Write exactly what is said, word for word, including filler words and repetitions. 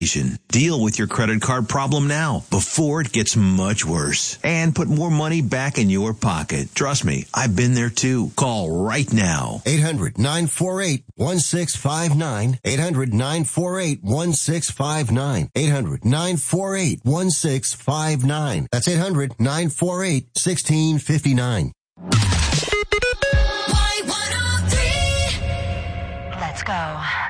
Deal with your credit card problem now before it gets much worse and put more money back in your pocket. Trust me, I've been there too. Call right now. eight hundred, nine four eight, one six five nine. eight hundred, nine four eight, one six five nine. eight hundred, nine four eight, one six five nine. That's eight hundred, nine four eight, one six five nine. Let's go.